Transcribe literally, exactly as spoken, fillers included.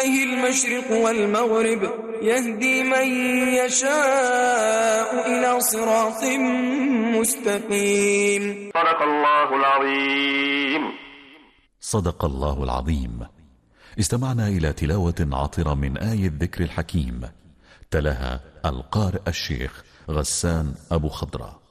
بيده المشرق والمغرب يهدي من يشاء إلى صراط مستقيم. صدق الله العظيم. صدق الله العظيم. استمعنا إلى تلاوة عطرة من آية الذكر الحكيم، تلاها القارئ الشيخ غسان أبو خضرة.